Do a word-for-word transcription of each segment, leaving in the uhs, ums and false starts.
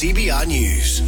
C B R News.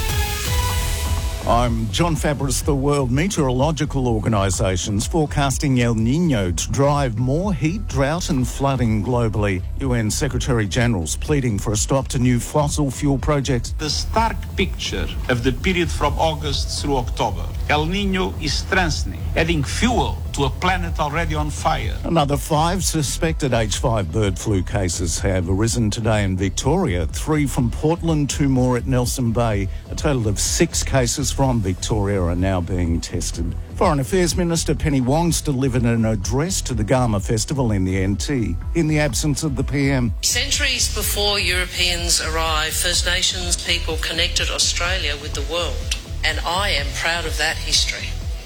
I'm John Fabris. The World Meteorological Organisation's forecasting El Niño to drive more heat, drought and flooding globally. U N Secretary-General's pleading for a stop to new fossil fuel projects. The stark picture of the period from August through October. El Niño is strengthening, adding fuel to a planet already on fire. Another five suspected H five bird flu cases have arisen today in Victoria. Three from Portland, two more at Nelson Bay. A total of six cases from Victoria are now being tested. Foreign Affairs Minister Penny Wong's delivered an address to the Garma Festival in the N T in the absence of the P M. Centuries before Europeans arrived, First Nations people connected Australia with the world, and I am proud of that history.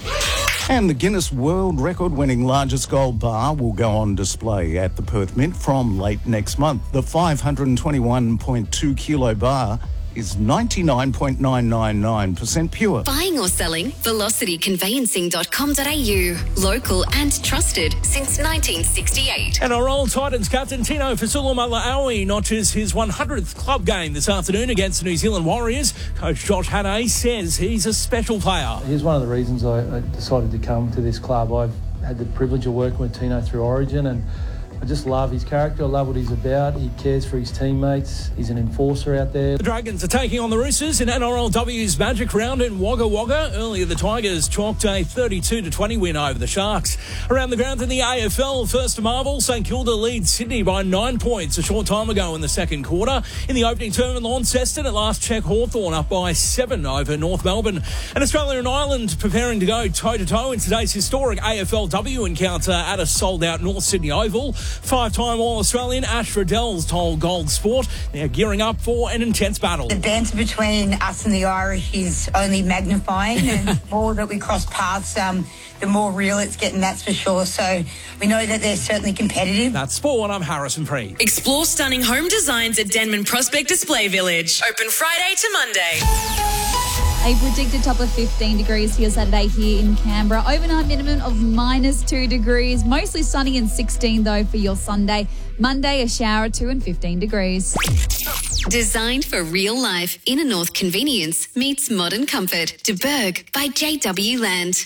And the Guinness World Record-winning largest gold bar will go on display at the Perth Mint from late next month. The five hundred twenty-one point two kilo bar is ninety-nine point nine nine nine percent pure. Buying or selling? velocity conveyancing dot com dot a u. Local and trusted since nineteen sixty-eight. And our old Titans captain Tino Fa'asuamaleaui notches his one hundredth club game this afternoon against the New Zealand Warriors. Coach Josh Hannay says he's a special player. Here's one of the reasons I, I decided to come to this club. I've had the privilege of working with Tino through Origin, and I just love his character. I love what he's about. He cares for his teammates. He's an enforcer out there. The Dragons are taking on the Roosters in N R L W's Magic Round in Wagga Wagga. Earlier, the Tigers chalked a thirty-two to twenty win over the Sharks. Around the ground in the A F L, first to Marvel, St Kilda leads Sydney by nine points a short time ago in the second quarter. In the opening term in Launceston, at last check, Hawthorn up by seven over North Melbourne. And Australia and Ireland preparing to go toe-to-toe in today's historic A F L W encounter at a sold-out North Sydney Oval. Five-time All-Australian Ash Riddell's told Gold Sport they're gearing up for an intense battle. The banter between us and the Irish is only magnifying, and the more that we cross paths, um, the more real it's getting, that's for sure. So we know that they're certainly competitive. That's sport. I'm Harrison Pree. Explore stunning home designs at Denman Prospect Display Village. Open Friday to Monday. A predicted top of fifteen degrees here Saturday here in Canberra. Overnight minimum of minus two degrees. Mostly sunny and sixteen though for your Sunday. Monday a shower at two and fifteen degrees. Designed for real life, Inner North convenience meets modern comfort. De Berg by J W Land.